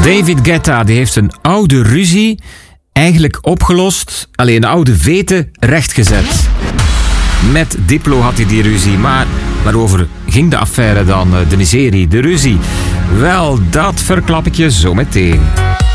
David Guetta die heeft een oude ruzie eigenlijk opgelost. Alleen de oude veten rechtgezet. Met Diplo had hij die ruzie, maar waarover ging de affaire dan, de miserie, de ruzie? Wel, dat verklap ik je zo meteen.